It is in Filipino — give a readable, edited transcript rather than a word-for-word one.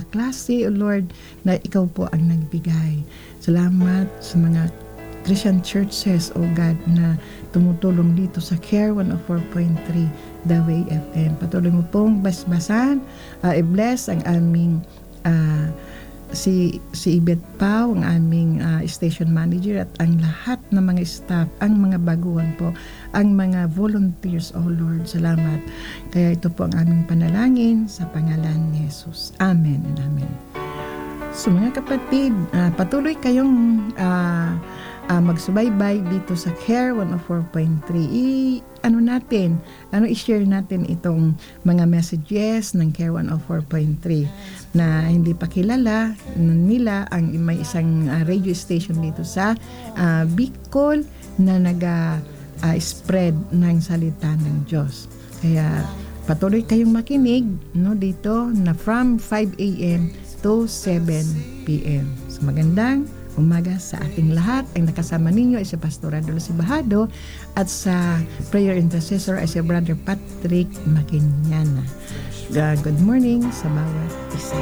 klase, O Lord, na ikaw po ang nagbigay. Salamat sa mga Christian churches, O God, na tumutulong dito sa Care 104.3 The Way FM. Patuloy mo pong basbasan, i-bless ang aming si Ibet Pau, ang aming station manager, at ang lahat ng mga staff, ang mga baguhan po, ang mga volunteers, O Lord. Salamat. Kaya ito po ang aming panalangin sa pangalan ni Jesus. Amen and amen. So mga kapatid, patuloy kayong magsubaybay dito sa Care 104.3. I-share natin itong mga messages ng Care 104.3 na hindi pa kilala nila. May isang radio station dito sa Bicol na spread ng salita ng Diyos. Kaya patuloy kayong makinig, no, dito na from 5 a.m. to 7 p.m. So magandang umaga sa ating lahat. Ang nakasama ninyo ay si Pastor Adolfo Sibahado at sa prayer intercessor ay si Brother Patrick Makinyana. Good morning sa bawat isa.